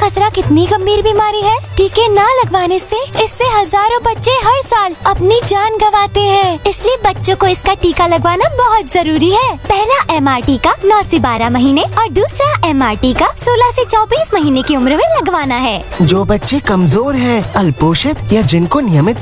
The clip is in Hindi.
खसरा कितनी गंभीर बीमारी है। टीके न लगवाने से इससे हजारों बच्चे हर साल अपनी जान गंवाते हैं। इसलिए बच्चों को इसका टीका लगवाना बहुत जरूरी है। पहला MR टीका 9 से 12 महीने और दूसरा MR टीका 16 से 24 महीने की उम्र में लगवाना है। जो बच्चे कमजोर हैं, अल्पोषित या जिनको नियमित